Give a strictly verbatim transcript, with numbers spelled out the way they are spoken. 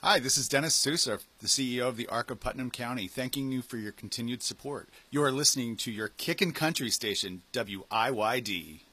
Hi, this is Dennis Sousa, the C E O of the Arc of Putnam County, thanking you for your continued support. You are listening to your Kickin' Country station, W I Y D.